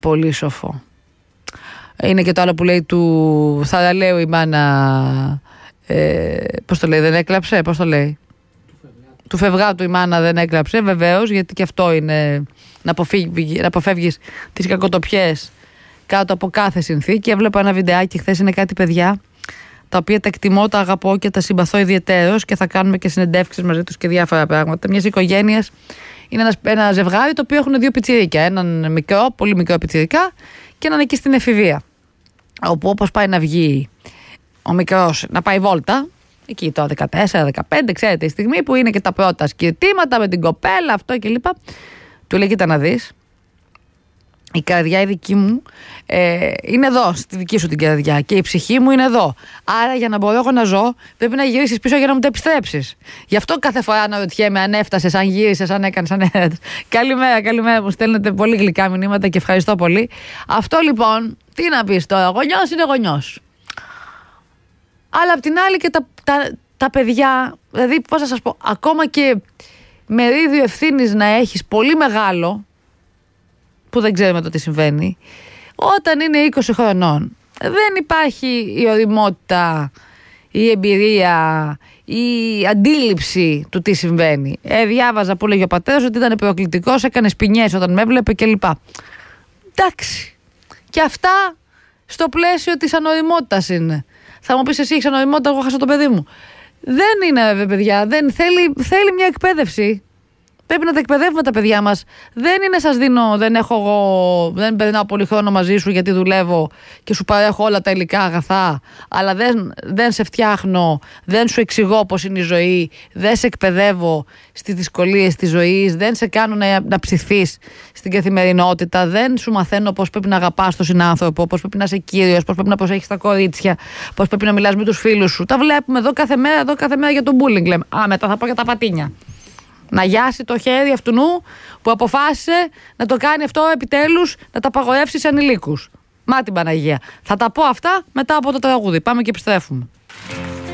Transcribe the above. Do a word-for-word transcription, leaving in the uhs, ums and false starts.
Πολύ σοφό. Είναι και το άλλο που λέει του Θαραλέου η μάνα. Ε, πώς το λέει, δεν έκλαψε, πώς το λέει. Του Φευγάτου η μάνα δεν έκλαψε, βεβαίως, γιατί και αυτό είναι να, αποφύγει, να αποφεύγεις τις κακοτοπιές κάτω από κάθε συνθήκη. Έβλεπα ένα βιντεάκι χθες, είναι κάτι παιδιά τα οποία τα εκτιμώ, τα αγαπώ και τα συμπαθώ ιδιαιτέρως και θα κάνουμε και συνεντεύξεις μαζί τους και διάφορα πράγματα. Μιας οικογένειας είναι ένα, ένα ζευγάρι το οποίο έχουν δύο πιτσιρίκια. Έναν μικρό, πολύ μικρό πιτσιρικά και έναν εκεί στην εφηβεία. Όπου όπως πάει να βγει ο μικρός να πάει βόλτα, εκεί το δεκατέσσερα δεκαπέντε, ξέρετε, η στιγμή που είναι και τα πρώτα σκυρτήματα με την κοπέλα, αυτό κλπ. Του λέει: κοίτα να δεις, η καρδιά η δική μου ε, είναι εδώ, στη δική σου την καρδιά, και η ψυχή μου είναι εδώ. Άρα για να μπορώ εγώ να ζω, πρέπει να γυρίσεις πίσω για να μου το επιστρέψεις. Γι' αυτό κάθε φορά να ρωτιέμαι αν έφτασες, αν γύρισες, αν έκανες, αν έρθες. Καλημέρα, καλημέρα, μου στέλνετε πολύ γλυκά μηνύματα και ευχαριστώ πολύ. Αυτό λοιπόν, τι να πεις τώρα, γονιός είναι γονιός. Αλλά απ' την άλλη και τα, τα, τα παιδιά, δηλαδή πώς θα σας πω, ακόμα και μερίδιο ευθύνης να έχεις πολύ μεγάλο, που δεν ξέρουμε το τι συμβαίνει, όταν είναι είκοσι χρονών δεν υπάρχει η ωριμότητα, η εμπειρία, η αντίληψη του τι συμβαίνει. Ε, διάβαζα που λέγει ο πατέρας ότι ήταν προκλητικός, έκανε σπινιές όταν με έβλεπε κλπ. Εντάξει. Και αυτά στο πλαίσιο της ανοριμότητας είναι. Θα μου πεις εσύ έχεις ανοριμότητα, εγώ χάσα το παιδί μου. Δεν είναι, παιδιά, δεν θέλει, θέλει μια εκπαίδευση. Πρέπει να τα εκπαιδεύουμε τα παιδιά μας. Δεν είναι σας δίνω, δεν έχω εγώ, δεν περνάω πολύ χρόνο μαζί σου γιατί δουλεύω και σου παρέχω όλα τα υλικά αγαθά, αλλά δεν, δεν σε φτιάχνω, δεν σου εξηγώ πώς είναι η ζωή, δεν σε εκπαιδεύω στις δυσκολίες της ζωής, δεν σε κάνω να, να ψηθείς στην καθημερινότητα, δεν σου μαθαίνω πώς πρέπει να αγαπάς τον συνάνθρωπο, πώς πρέπει να είσαι κύριος, πώς πρέπει να προσέχεις τα κορίτσια, πώς πρέπει να μιλάς με τους φίλους σου. Τα βλέπουμε εδώ κάθε μέρα, εδώ κάθε μέρα για το bullying. Λέμε. Α, μετά θα πω για τα πατίνια. Να γιάσει το χέρι αυτού που αποφάσισε να το κάνει αυτό επιτέλους, να τα απαγορεύσει σε ανηλίκους. Μα την Παναγία. Θα τα πω αυτά μετά από το τραγούδι. Πάμε και επιστρέφουμε.